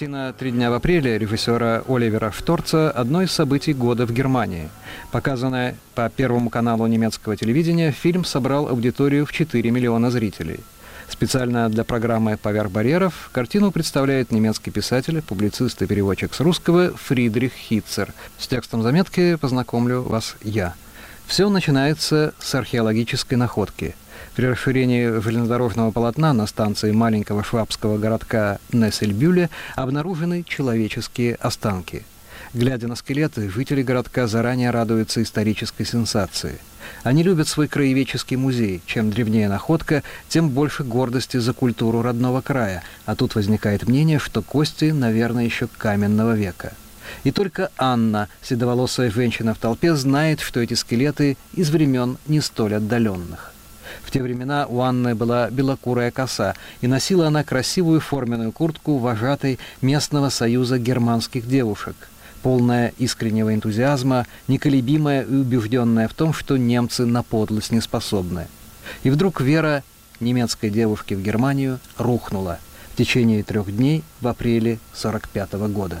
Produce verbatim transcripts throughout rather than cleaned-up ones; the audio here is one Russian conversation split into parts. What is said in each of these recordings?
Картина «Три дня в апреле» режиссера Оливера Шторца – одно из событий года в Германии. Показанная по Первому каналу немецкого телевидения, фильм собрал аудиторию в четыре миллиона зрителей. Специально для программы «Поверх барьеров» картину представляет немецкий писатель, публицист и переводчик с русского Фридрих Хитцер. С текстом заметки познакомлю вас я. Все начинается с археологической находки. При расширении железнодорожного полотна на станции маленького швабского городка Нессельбюле обнаружены человеческие останки. Глядя на скелеты, жители городка заранее радуются исторической сенсации. Они любят свой краеведческий музей. Чем древнее находка, тем больше гордости за культуру родного края. А тут возникает мнение, что кости, наверное, еще каменного века. И только Анна, седоволосая женщина в толпе, знает, что эти скелеты из времен не столь отдаленных. В те времена у Анны была белокурая коса, и носила она красивую форменную куртку вожатой местного союза германских девушек, полная искреннего энтузиазма, неколебимая и убежденная в том, что немцы на подлость не способны. И вдруг вера немецкой девушки в Германию рухнула в течение трех дней в апреле сорок пятого года.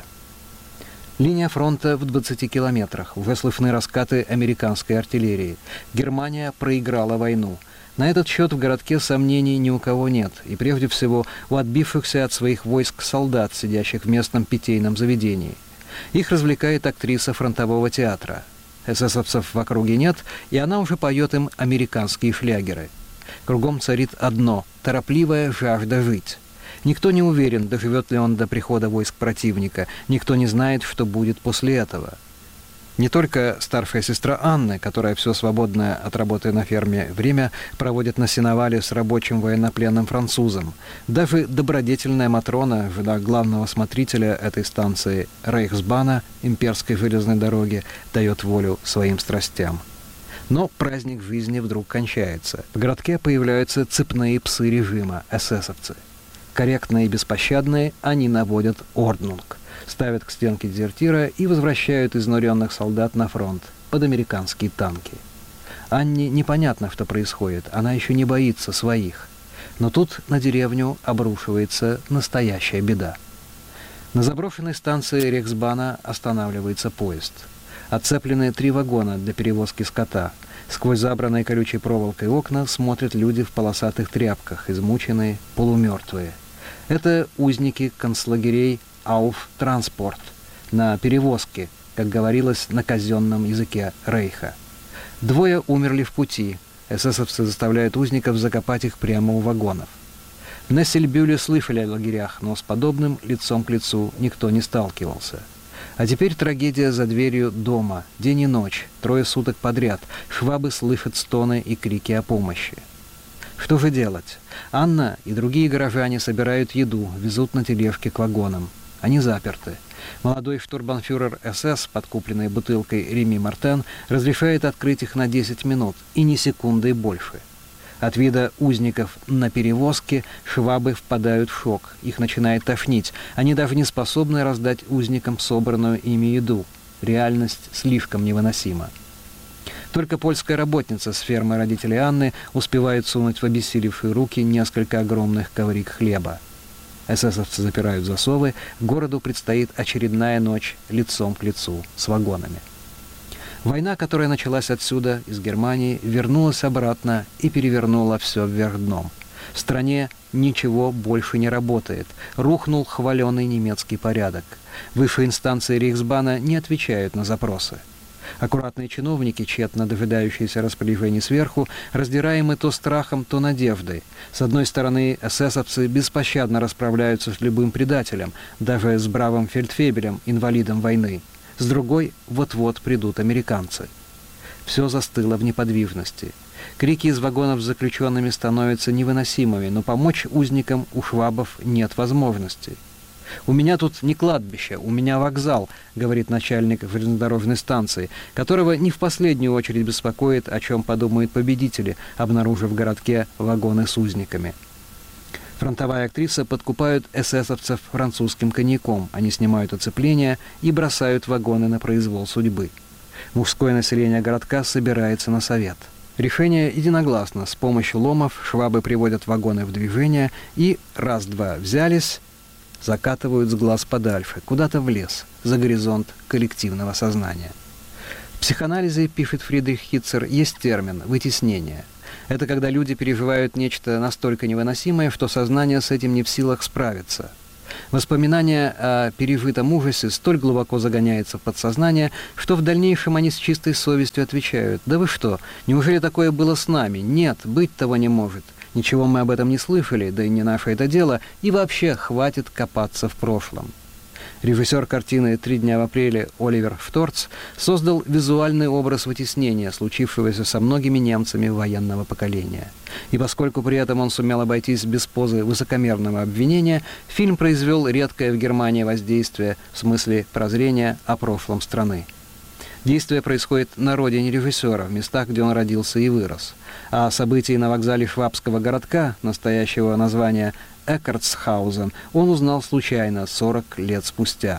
Линия фронта в двадцати километрах, уже слышны раскаты американской артиллерии. Германия проиграла войну. На этот счет в городке сомнений ни у кого нет, и прежде всего у отбившихся от своих войск солдат, сидящих в местном питейном заведении. Их развлекает актриса фронтового театра. Эсэсовцев в округе нет, и она уже поет им американские шлягеры. Кругом царит одно – торопливая жажда жить. Никто не уверен, доживет ли он до прихода войск противника, никто не знает, что будет после этого. Не только старшая сестра Анны, которая все свободное от работы на ферме время проводит на сеновале с рабочим военнопленным французом. Даже добродетельная Матрона, жена главного смотрителя этой станции Рейхсбана, имперской железной дороги, дает волю своим страстям. Но праздник жизни вдруг кончается. В городке появляются цепные псы режима, эсэсовцы. Корректные и беспощадные, они наводят орднунг, ставят к стенке дезертира и возвращают изнуренных солдат на фронт под американские танки. Анне непонятно, что происходит, она еще не боится своих. Но тут на деревню обрушивается настоящая беда. На заброшенной станции Рейхсбана останавливается поезд. Отцеплены три вагона для перевозки скота. Сквозь забранные колючей проволокой окна смотрят люди в полосатых тряпках, измученные, полумертвые. Это узники концлагерей «Ауфтранспорт» на перевозке, как говорилось на казенном языке Рейха. Двое умерли в пути. Эсэсовцы заставляют узников закопать их прямо у вагонов. В Нессельбюле слышали о лагерях, но с подобным лицом к лицу никто не сталкивался. А теперь трагедия за дверью дома, день и ночь, трое суток подряд. Швабы слышат стоны и крики о помощи. Что же делать? Анна и другие горожане собирают еду, везут на тележке к вагонам. Они заперты. Молодой штурмбанфюрер СС, подкупленный бутылкой Реми Мартен, разрешает открыть их на десять минут, и ни секунды больше. От вида узников на перевозке швабы впадают в шок. Их начинает тошнить. Они даже не способны раздать узникам собранную ими еду. Реальность слишком невыносима. Только польская работница с фермы родителей Анны успевает сунуть в обессилевшие руки несколько огромных ковриг хлеба. Эсэсовцы запирают засовы, городу предстоит очередная ночь лицом к лицу с вагонами. Война, которая началась отсюда, из Германии, вернулась обратно и перевернула все вверх дном. В стране ничего больше не работает. Рухнул хваленый немецкий порядок. Высшие инстанции Рейхсбана не отвечают на запросы. Аккуратные чиновники, тщетно дожидающиеся распоряжений сверху, раздираемы то страхом, то надеждой. С одной стороны, эсэсовцы беспощадно расправляются с любым предателем, даже с бравым фельдфебелем, инвалидом войны. С другой, вот-вот придут американцы. Все застыло в неподвижности. Крики из вагонов с заключенными становятся невыносимыми, но помочь узникам у швабов нет возможности. «У меня тут не кладбище, у меня вокзал», — говорит начальник железнодорожной станции, которого не в последнюю очередь беспокоит, о чем подумают победители, обнаружив в городке вагоны с узниками. Фронтовая актриса подкупают эсэсовцев французским коньяком. Они снимают оцепление и бросают вагоны на произвол судьбы. Мужское население городка собирается на совет. Решение единогласно. С помощью ломов швабы приводят вагоны в движение и, раз-два взялись, закатывают с глаз подальше, куда-то в лес, за горизонт коллективного сознания. В психоанализе, пишет Фридрих Хитцер, есть термин «вытеснение». Это когда люди переживают нечто настолько невыносимое, что сознание с этим не в силах справиться. Воспоминание о пережитом ужасе столь глубоко загоняется в подсознание, что в дальнейшем они с чистой совестью отвечают: «Да вы что, неужели такое было с нами? Нет, быть того не может. Ничего мы об этом не слышали, да и не наше это дело, и вообще хватит копаться в прошлом». Режиссер картины «Три дня в апреле» Оливер Шторц создал визуальный образ вытеснения, случившегося со многими немцами военного поколения. И поскольку при этом он сумел обойтись без позы высокомерного обвинения, фильм произвел редкое в Германии воздействие в смысле прозрения о прошлом страны. Действие происходит на родине режиссера, в местах, где он родился и вырос. А события на вокзале Швабского городка, настоящего названия Эккартсхаузен, он узнал случайно сорок лет спустя.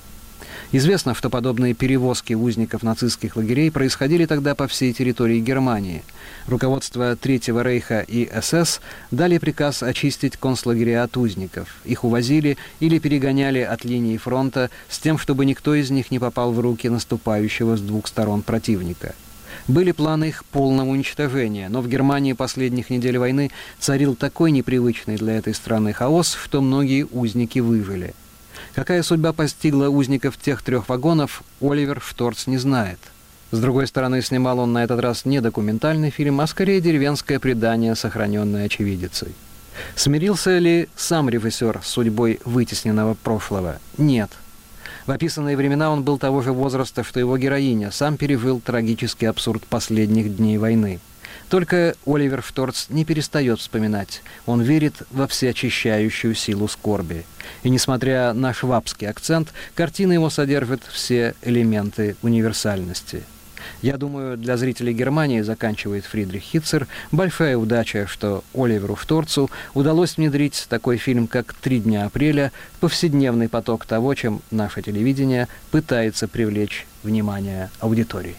Известно, что подобные перевозки узников нацистских лагерей происходили тогда по всей территории Германии. Руководство Третьего рейха и эс эс дали приказ очистить концлагеря от узников. Их увозили или перегоняли от линии фронта с тем, чтобы никто из них не попал в руки наступающего с двух сторон противника. Были планы их полного уничтожения, но в Германии последних недель войны царил такой непривычный для этой страны хаос, что многие узники выжили. Какая судьба постигла узников тех трех вагонов, Оливер Шторц не знает. С другой стороны, снимал он на этот раз не документальный фильм, а скорее деревенское предание, сохраненное очевидицей. Смирился ли сам режиссер с судьбой вытесненного прошлого? Нет. В описанные времена он был того же возраста, что его героиня, сам пережил трагический абсурд последних дней войны. Только Оливер Шторц не перестает вспоминать. Он верит во всеочищающую силу скорби. И несмотря на швабский акцент, картина его содержит все элементы универсальности. Я думаю, для зрителей Германии, заканчивает Фридрих Хитцер, большая удача, что Оливеру Шторцу удалось внедрить такой фильм, как «Три дня апреля», в повседневный поток того, чем наше телевидение пытается привлечь внимание аудитории.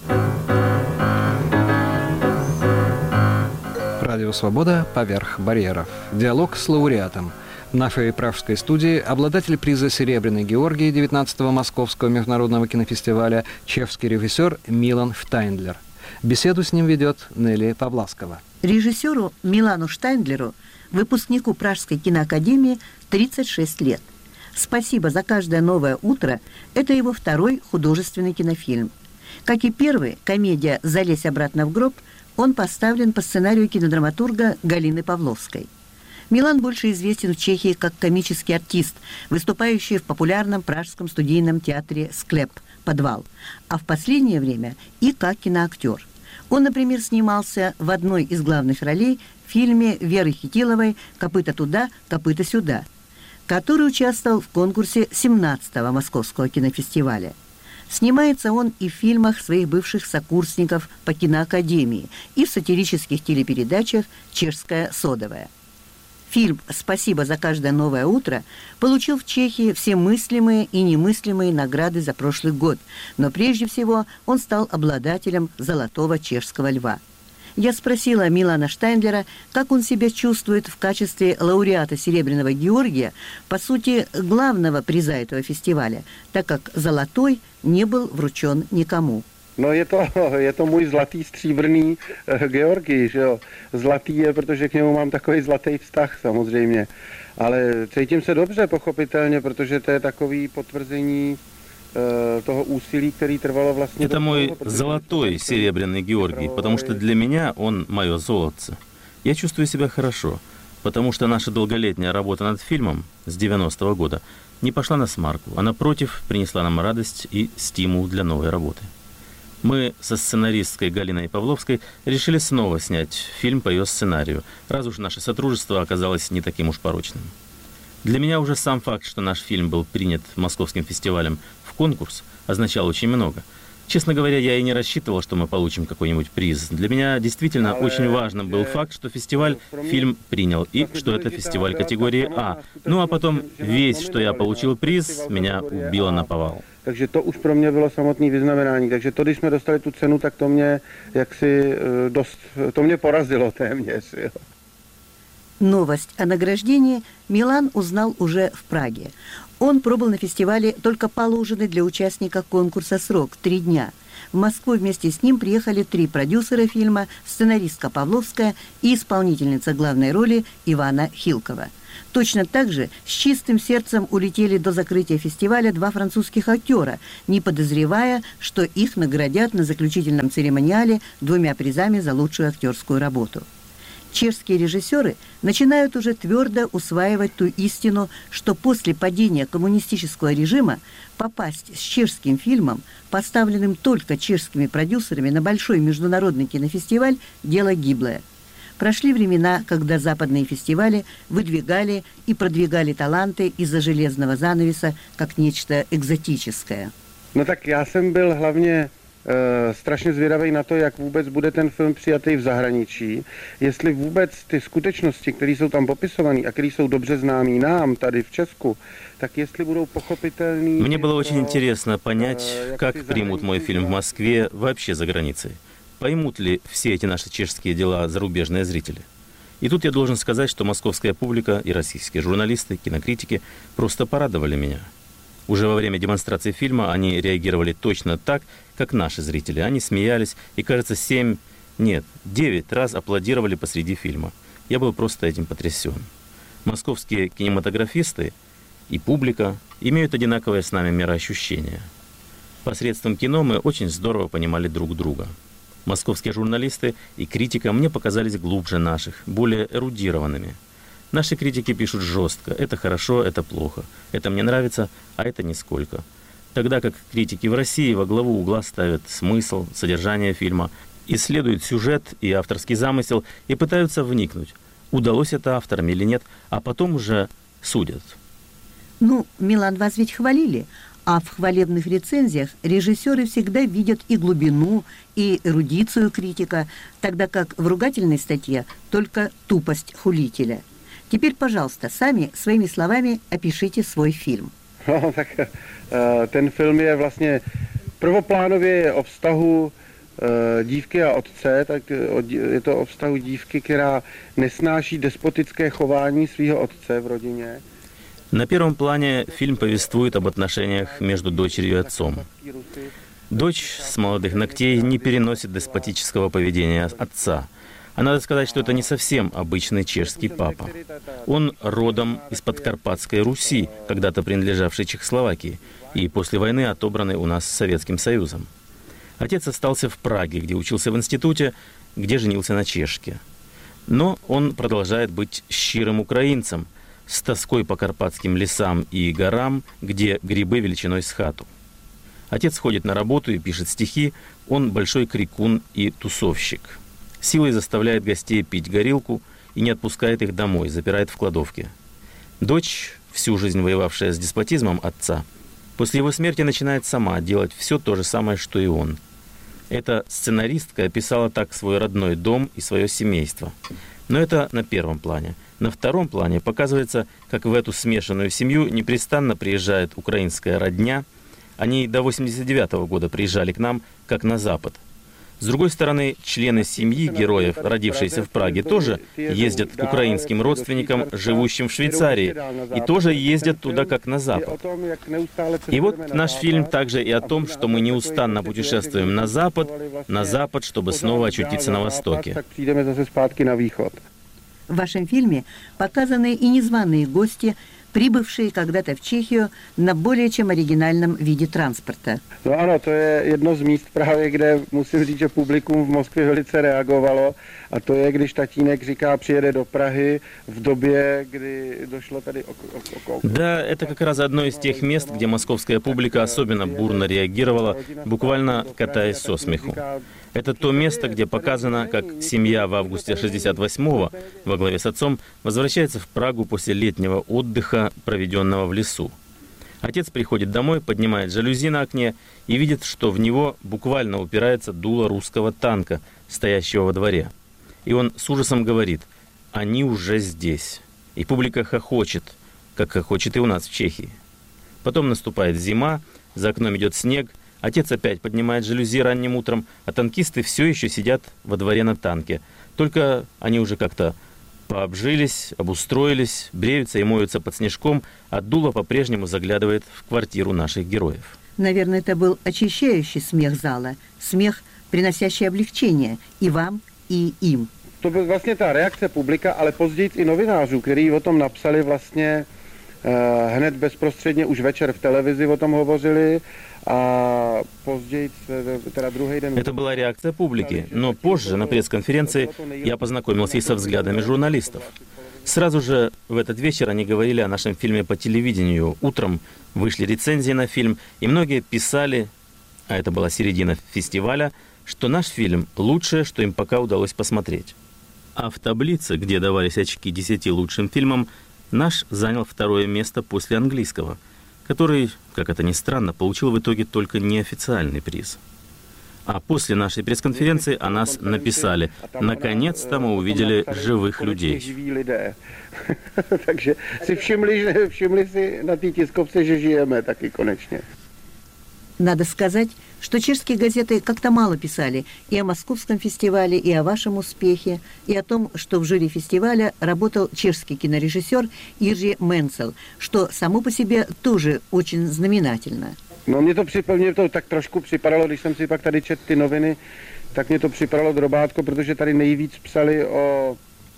Радио «Свобода. Поверх барьеров». Диалог с лауреатом. В нашей пражской студии обладатель приза «Серебряный Георгий» девятнадцатого Московского международного кинофестиваля, чешский режиссер Милан Штайндлер. Беседу с ним ведет Нелли Павласкова. Режиссеру Милану Штайндлеру, выпускнику Пражской киноакадемии, тридцать шесть лет. «Спасибо за каждое новое утро» – это его второй художественный кинофильм. Как и первый, комедия «Залезь обратно в гроб», он поставлен по сценарию кинодраматурга Галины Павловской. Милан больше известен в Чехии как комический артист, выступающий в популярном пражском студийном театре «Склеп» «Подвал», а в последнее время и как киноактер. Он, например, снимался в одной из главных ролей в фильме Веры Хитиловой «Копыта туда, копыта сюда», который участвовал в конкурсе семнадцатого Московского кинофестиваля. Снимается он и в фильмах своих бывших сокурсников по киноакадемии, и в сатирических телепередачах «Чешская содовая». Фильм «Спасибо за каждое новое утро» получил в Чехии все мыслимые и немыслимые награды за прошлый год, но прежде всего он стал обладателем «Золотого чешского льва». Я спросила Милана Штайндлера, как он себя чувствует в качестве лауреата «Серебряного Георгия», по сути, главного приза этого фестиваля, так как «Золотой» не был вручен никому. No je to, je to můj zlatý stříbrný uh, Georgij, že jo. Zlatý je, protože k němu mám takový zlatý vztah samozřejmě. Ale cítím se dobře, pochopitelně, protože to je takový potvrzení uh, toho úsilí, který trvalo vlastně... Это мой золотой серебряный Георгий, потому что для меня он мое золотце. Я чувствую себя хорошо, потому что наша долголетняя работа над фильмом с девяностого года не пошла на смарку, а напротив принесла нам радость и стимул для новой работы. Мы со сценаристкой Галиной Павловской решили снова снять фильм по ее сценарию, раз уж наше сотрудничество оказалось не таким уж порочным. Для меня уже сам факт, что наш фильм был принят Московским фестивалем в конкурс, означал очень много. Честно говоря, я и не рассчитывал, что мы получим какой-нибудь приз. Для меня действительно очень важным был факт, что фестиваль фильм принял, и что это фестиваль категории А. Ну а потом весь, что я получил приз, меня убило наповал. Takže to už pro mě bylo samotné vyznamenání. Takže to, když jsme dostali tu cenu, tak to mě jaksi dost, to mě porazilo téměř. Jo. Новость о награждении Милан узнал уже в Праге. Он пробыл на фестивале только положенный для участника конкурса срок – три дня. В Москву вместе с ним приехали три продюсера фильма, сценаристка Павловская и исполнительница главной роли Ивана Хилкова. Точно так же с чистым сердцем улетели до закрытия фестиваля два французских актера, не подозревая, что их наградят на заключительном церемониале двумя призами за лучшую актерскую работу. Чешские режиссеры начинают уже твердо усваивать ту истину, что после падения коммунистического режима попасть с чешским фильмом, поставленным только чешскими продюсерами на большой международный кинофестиваль, дело гиблое. Прошли времена, когда западные фестивали выдвигали и продвигали таланты из-за железного занавеса как нечто экзотическое. No tak já jsem byl hlavně e, strašně zvědavý na to, jak vůbec bude ten film přijatý v zahraničí. Jestli vůbec ty skutečnosti, které jsou tam popisované a které jsou dobře známé nám tady v Česku, так если будут похопительные... Мне было очень интересно понять, как примут мой фильм в Москве, вообще за границей. Поймут ли все эти наши чешские дела зарубежные зрители? И тут я должен сказать, что московская публика и российские журналисты, кинокритики просто порадовали меня. Уже во время демонстрации фильма они реагировали точно так, как наши зрители. Они смеялись и, кажется, семь, нет, девять раз аплодировали посреди фильма. Я был просто этим потрясен. Московские кинематографисты и публика имеют одинаковое с нами мироощущение. Посредством кино мы очень здорово понимали друг друга. Московские журналисты и критика мне показались глубже наших, более эрудированными. Наши критики пишут жестко. Это хорошо, это плохо. Это мне нравится, а это нисколько. Тогда как критики в России во главу угла ставят смысл, содержание фильма, исследуют сюжет и авторский замысел и пытаются вникнуть, удалось это авторам или нет, а потом уже судят. Ну, Милан, вас ведь хвалили, а в хвалебных рецензиях режиссеры всегда видят и глубину, и эрудицию критика, тогда как в ругательной статье только тупость хулителя. Теперь, пожалуйста, сами своими словами опишите свой фильм. No, tak ten film je vlastně prvoplánově je o vztahu dívky a otce, tak je to o vztahu dívky, která nesnáší despotické chování svého otce v rodině. На первом плане фильм повествует об отношениях между дочерью и отцом. Дочь с молодых ногтей не переносит деспотического поведения отца. А надо сказать, что это не совсем обычный чешский папа. Он родом из Подкарпатской Руси, когда-то принадлежавшей Чехословакии, и после войны отобранный у нас Советским Союзом. Отец остался в Праге, где учился в институте, где женился на чешке. Но он продолжает быть щирым украинцем, с тоской по карпатским лесам и горам, где грибы величиной с хату. Отец ходит на работу и пишет стихи, он большой крикун и тусовщик. Силой заставляет гостей пить горилку и не отпускает их домой, запирает в кладовке. Дочь, всю жизнь воевавшая с деспотизмом отца, после его смерти начинает сама делать все то же самое, что и он. Эта сценаристка описала так свой родной дом и свое семейство. Но это на первом плане. На втором плане показывается, как в эту смешанную семью непрестанно приезжает украинская родня. Они до восемьдесят девятого года приезжали к нам, как на Запад. С другой стороны, члены семьи героев, родившиеся в Праге, тоже ездят к украинским родственникам, живущим в Швейцарии, и тоже ездят туда, как на Запад. И вот наш фильм также и о том, что мы неустанно путешествуем на Запад, на Запад, чтобы снова очутиться на Востоке. В вашем фильме показаны и незваные гости, прибывшие когда-то в Чехию на более чем оригинальном виде транспорта. No ano, to je jedno z míst právě, kde musím říct, že publikum v Moskvě velice reagovalo. A to je, když tatínek říká, přijede do Prahy в době, kdy дошло tady o, o, o, Да, это как раз одно из тех мест, где московская публика особенно бурно реагировала, буквально катаясь со смеху. Это то место, где показано, как семья в августе шестьдесят восьмого во главе с отцом возвращается в Прагу после летнего отдыха, проведенного в лесу. Отец приходит домой, поднимает жалюзи на окне и видит, что в него буквально упирается дуло русского танка, стоящего во дворе. И он с ужасом говорит: «Они уже здесь». И публика хохочет, как хохочет и у нас в Чехии. Потом наступает зима, за окном идет снег, отец опять поднимает жалюзи ранним утром, а танкисты все еще сидят во дворе на танке. Только они уже как-то Пообжились, обустроились, бреются и моются под снежком, а дуло по-прежнему заглядывает в квартиру наших героев. Наверное, это был очищающий смех зала, смех, приносящий облегчение и вам, и им. To byla vlastně ta reakce publika, ale později i novinářů, kteří o tom napsali vlastně uh, hned bezprostředně už večer v televizi o tom hovořili a později, teda druhý den... Это была реакция публики, но позже на пресс-конференции я познакомился и со взглядами журналистов. Сразу же в этот вечер они говорили о нашем фильме по телевидению. Утром вышли рецензии на фильм, и многие писали, а это была середина фестиваля, что наш фильм лучшее, что им пока удалось посмотреть. А в таблице, где давались очки десяти лучшим фильмам, наш занял второе место после английского, который, как это ни странно, получил в итоге только неофициальный приз. А после нашей пресс-конференции о нас написали: «Наконец-то мы увидели живых людей». Takže si všimli, všimli si na té tiskovce, že žijeme taky konečně. Надо сказать, что чешские газеты как-то мало писали и о московском фестивале, и о вашем успехе, и о том, что в жюри фестиваля работал чешский кинорежиссер Иржи Менцел, что само по себе тоже очень знаменательно. No mě to, připra- mě to tak trošku připadalo, když jsem si pak tady četl ty noviny, tak mě to připadalo drobátko, protože tady nejvíc psali o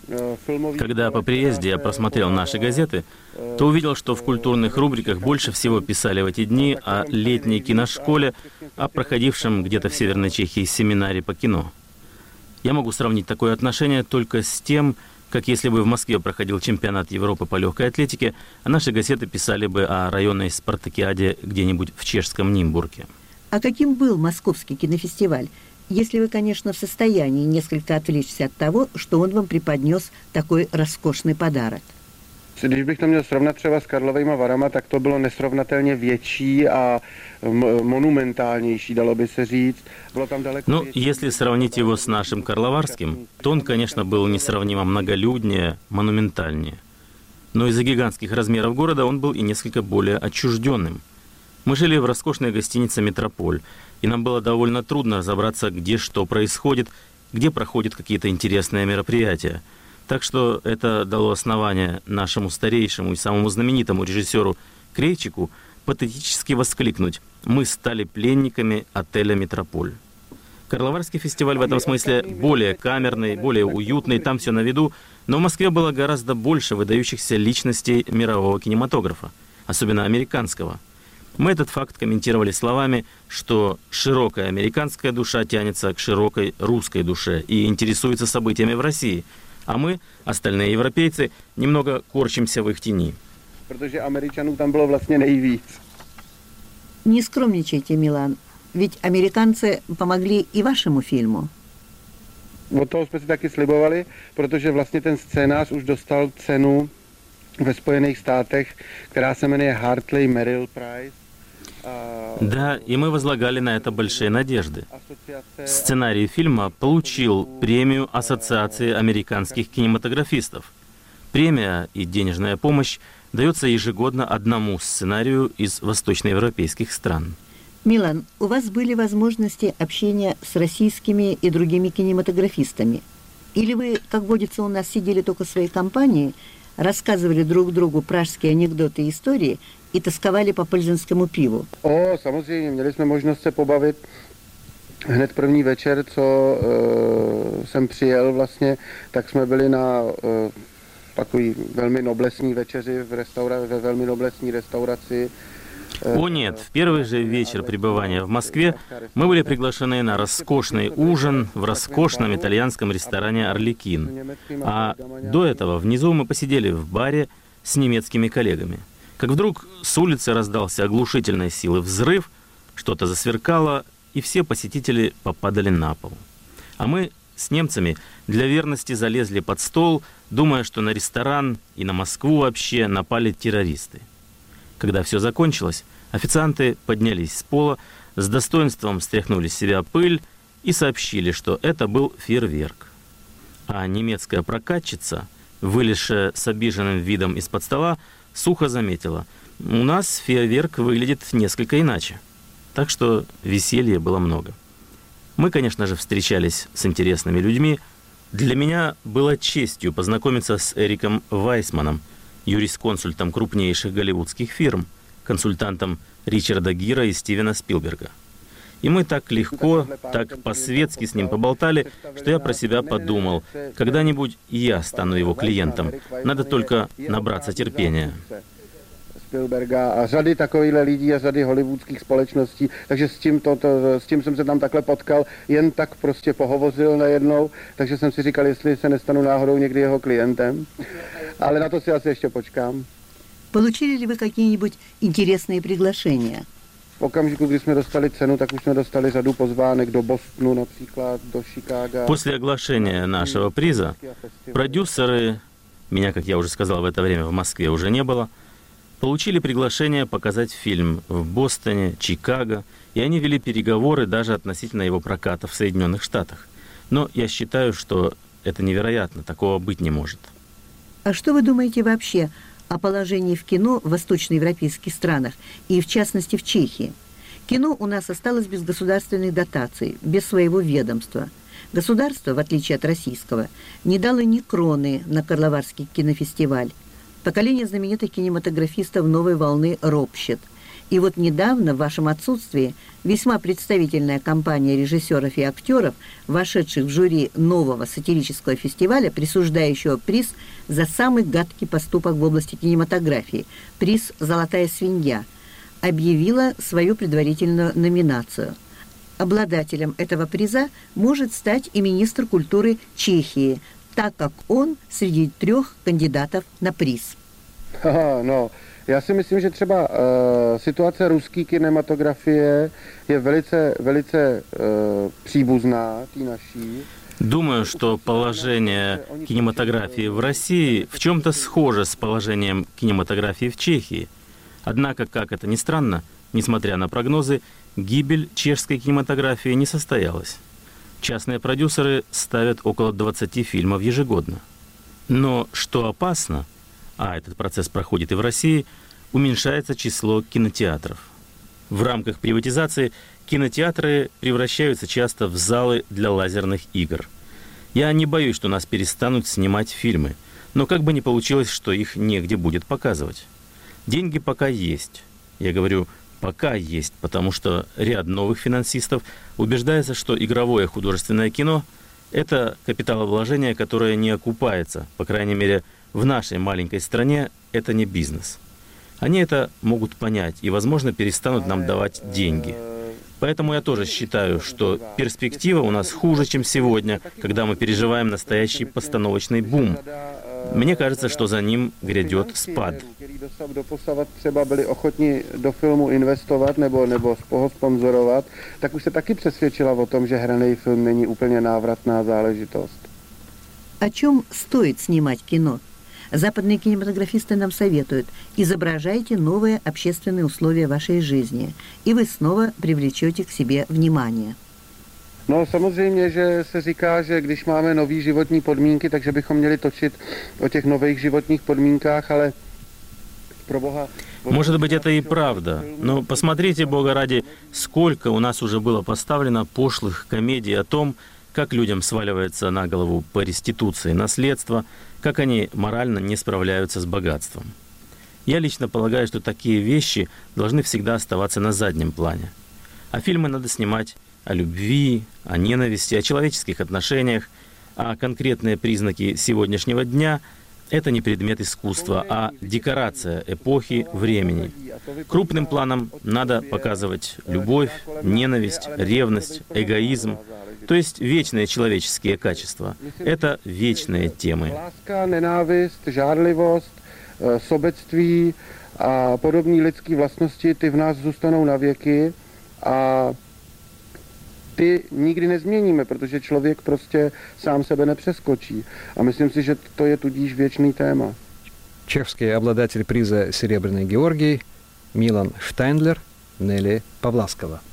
Когда по приезде я просмотрел наши газеты, то увидел, что в культурных рубриках больше всего писали в эти дни о летней киношколе, о проходившем где-то в Северной Чехии семинаре по кино. Я могу сравнить такое отношение только с тем, как если бы в Москве проходил чемпионат Европы по легкой атлетике, а наши газеты писали бы о районной спартакиаде где-нибудь в чешском Нимбурге. А каким был московский кинофестиваль? Если вы, конечно, в состоянии несколько отвлечься от того, что он вам преподнес такой роскошный подарок. Když bych to měl srovnat třeba s Karlovejma Varama, tak to bylo nesrovnatelně větší a monumentálnější, dalo by se říct. Bylo tam daleko... Ну, если сравнить его с нашим Карловарским, то он, конечно, был несравнимо многолюднее, монументальнее. Но из-за гигантских размеров города он был и несколько более отчужденным. Мы жили в роскошной гостинице «Метрополь», и нам было довольно трудно разобраться, где что происходит, где проходят какие-то интересные мероприятия. Так что это дало основание нашему старейшему и самому знаменитому режиссеру Крейчику патетически воскликнуть: «Мы стали пленниками отеля «Метрополь». Карловарский фестиваль в этом смысле более камерный, более уютный, там все на виду, но в Москве было гораздо больше выдающихся личностей мирового кинематографа, особенно американского. Мы этот факт комментировали словами, что широкая американская душа тянется к широкой русской душе и интересуется событиями в России, а мы, остальные европейцы, немного корчимся в их тени. Protože Američanů tam bylo vlastně nejvíc. Не скромничайте, Милан, ведь американцы помогли и вашему фильму. Od toho jsme si taky slibovali, protože vlastně ten scénář už dostal cenu ve Spojených státech, která se jmenuje Hartley Merrill Prize. Да, и мы возлагали на это большие надежды. Сценарий фильма получил премию Ассоциации американских кинематографистов. Премия и денежная помощь дается ежегодно одному сценарию из восточноевропейских стран. Милан, у вас были возможности общения с российскими и другими кинематографистами? Или вы, как водится у нас, сидели только в своей компании, рассказывали друг другу пражские анекдоты и истории и тосковали по плзенскому пиву? O, samozřejmě, měli jsme možnost se pobavit hned první večer, co uh, jsem přijel vlastně, tak jsme byli na uh, takový velmi noblesní večeři v restaura- ve velmi noblesní restauraci. О нет, в первый же вечер пребывания в Москве мы были приглашены на роскошный ужин в роскошном итальянском ресторане «Арлекин». А до этого внизу мы посидели в баре с немецкими коллегами. Как вдруг с улицы раздался оглушительной силы взрыв, что-то засверкало, и все посетители попадали на пол. А мы с немцами для верности залезли под стол, думая, что на ресторан и на Москву вообще напали террористы. Когда все закончилось, официанты поднялись с пола, с достоинством стряхнули с себя пыль и сообщили, что это был фейерверк. А немецкая прокатчица, вылезшая с обиженным видом из-под стола, сухо заметила: у нас фейерверк выглядит несколько иначе. Так что веселья было много. Мы, конечно же, встречались с интересными людьми, Для меня было честью познакомиться с Эриком Вайсманом, юрисконсультом крупнейших голливудских фирм, консультантом Ричарда Гира и Стивена Спилберга. И мы так легко, так по-светски с ним поболтали, что я про себя подумал, когда-нибудь и я стану его клиентом. Надо только набраться терпения. Spielberga a řady takovýchhle lidí a řady hollywoodských společností, takže s tím, to, to, s tím jsem se tam takhle potkal, jen tak prostě pohovořil najednou, takže jsem si říkal, jestli se nestanu náhodou někdy jeho klientem, ale na to si asi ještě počkám. Получили ли вы какие-нибудь интересные приглашения? V okamžiku, kdy jsme dostali cenu, tak už jsme dostali řadu pozvánek do Bostonu například, do Chicaga. После оглашения нашего приза продюсеры, меня, как я уже сказал, в это время в Москве уже не было, получили приглашение показать фильм в Бостоне, Чикаго, и они вели переговоры даже относительно его проката в Соединенных Штатах. Но я считаю, что это невероятно, такого быть не может. А что вы думаете вообще о положении в кино в восточноевропейских странах и, в частности, в Чехии? Кино у нас осталось без государственных дотаций, без своего ведомства. Государство, в отличие от российского, не дало ни кроны на Карловарский кинофестиваль. Поколение знаменитых кинематографистов новой волны ропщет. И вот недавно, в вашем отсутствии, весьма представительная компания режиссеров и актеров, вошедших в жюри нового сатирического фестиваля, присуждающего приз за самый гадкий поступок в области кинематографии, приз «Золотая свинья», объявила свою предварительную номинацию. Обладателем этого приза может стать и министр культуры Чехии, так как он среди трех кандидатов на приз. Aha, no, já si myslím, že třeba uh, situace ruské kinematografie je velice, velice uh, příbuzná té naší. Думаю, что положение кинематографии в России в чем-то схоже с положением кинематографии в Чехии. Однако, как это ни странно, несмотря на прогнозы, гибель чешской кинематографии не состоялась. Частные продюсеры ставят около двадцати фильмов ежегодно. Но что опасно, а этот процесс проходит и в России, уменьшается число кинотеатров. В рамках приватизации кинотеатры превращаются часто в залы для лазерных игр. Я не боюсь, что нас перестанут снимать фильмы, но как бы ни получилось, что их негде будет показывать. Деньги пока есть. Я говорю «пока есть», потому что ряд новых финансистов убеждается, что игровое художественное кино – это капиталовложение, которое не окупается. По крайней мере, в нашей маленькой стране это не бизнес. Они это могут понять и, возможно, перестанут нам давать деньги. Поэтому я тоже считаю, что перспектива у нас хуже, чем сегодня, когда мы переживаем настоящий постановочный бум. Мне кажется, что за ним грядет спад. Doposavat třeba byli ochotni do filmu investovat nebo, nebo ho sponzorovat, tak už se taky přesvědčila o tom, že hraný film není úplně návratná záležitost. О чем стоит снимать кино? Западные кинематографисты нам советуют: изображайте новые общественные условия вашей жизни, и вы снова привлечете к себе внимание. No samozřejmě, že se říká, že když máme nový životní podmínky, takže bychom měli točit o těch nových životních podmínkách, ale pro Boha... Может быть, это и правда, но посмотрите, Бога ради, сколько у нас уже было поставлено пошлых комедий о том, как людям сваливается на голову по реституции наследство, как они морально не справляются с богатством. Я лично полагаю, что такие вещи должны всегда оставаться на заднем плане. А фильмы надо снимать о любви, о ненависти, о человеческих отношениях, а конкретные признаки сегодняшнего дня – это не предмет искусства, а декорация эпохи, времени. Крупным планом надо показывать любовь, ненависть, ревность, эгоизм, то есть вечные человеческие качества. Это вечные темы. Láska, nenávist, žárlivost, sobectví a podobné lidské vlastnosti, ty v nás zůstanou na věky a ty nikdy nezměníme, protože člověk prostě sám sebe nepřeskočí. A myslím si, že to je tudíž věčný téma. Чешский обладатель приза «Серебряный Георгий» Милан Штайндлер, Нелли Павласкова.